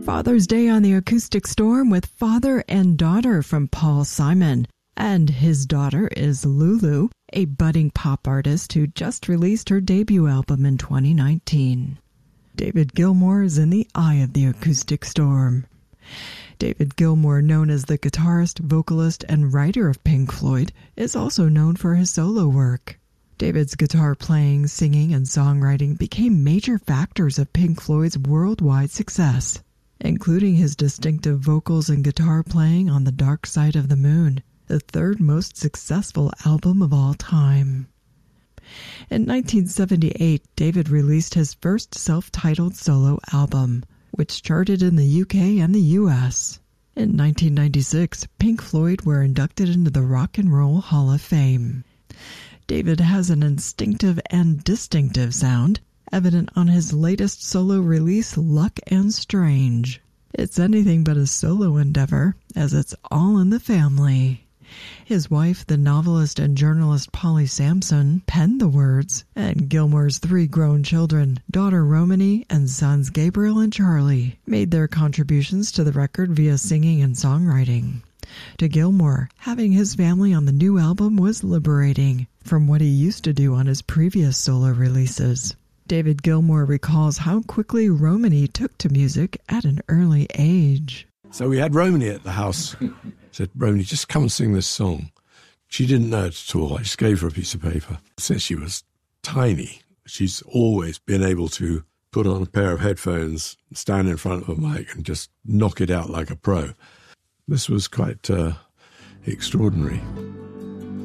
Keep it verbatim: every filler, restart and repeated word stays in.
Father's Day on the Acoustic Storm with Father and Daughter from Paul Simon. And his daughter is Lulu, a budding pop artist who just released her debut album in twenty nineteen. David Gilmour is in the eye of the acoustic storm. David Gilmour, known as the guitarist, vocalist, and writer of Pink Floyd, is also known for his solo work. David's guitar playing, singing, and songwriting became major factors of Pink Floyd's worldwide success, including his distinctive vocals and guitar playing on The Dark Side of the Moon, the third most successful album of all time. In nineteen seventy-eight, David released his first self-titled solo album, which charted in the U K and the U S. In nineteen ninety-six, Pink Floyd were inducted into the Rock and Roll Hall of Fame. David has an instinctive and distinctive sound, evident on his latest solo release, Luck and Strange. It's anything but a solo endeavor, as it's all in the family. His wife, the novelist and journalist Polly Sampson, penned the words, and Gilmour's three grown children, daughter Romany and sons Gabriel and Charlie, made their contributions to the record via singing and songwriting. To Gilmour, having his family on the new album was liberating from what he used to do on his previous solo releases. David Gilmour recalls how quickly Romany took to music at an early age. So we had Romany at the house. Said, Romany, just come and sing this song. She didn't know it at all. I just gave her a piece of paper. Since she was tiny, she's always been able to put on a pair of headphones, stand in front of a mic and just knock it out like a pro. This was quite uh, extraordinary.